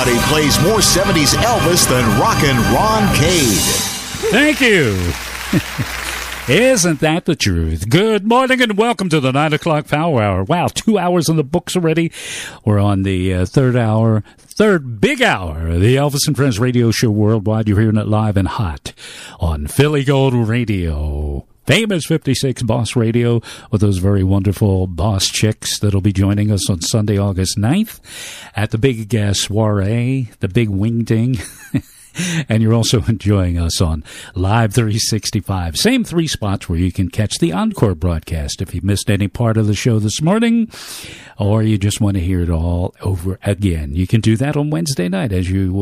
Nobody plays more 70s Elvis than Rockin' Ron Cade. Thank you. Isn't that the truth? Good morning and welcome to the 9 o'clock Power Hour. Wow, 2 hours in the books already. We're on the third big hour of the Elvis and Friends radio show worldwide. You're hearing it live and hot on Philly Gold Radio. Famous 56 Boss Radio with those very wonderful boss chicks that'll be joining us on Sunday, August 9th at the Big Gas Soiree, the Big Wing Ding. And you're also enjoying us on Live 365. Same three spots where you can catch the encore broadcast if you missed any part of the show this morning or you just want to hear it all over again. You can do that on Wednesday night as you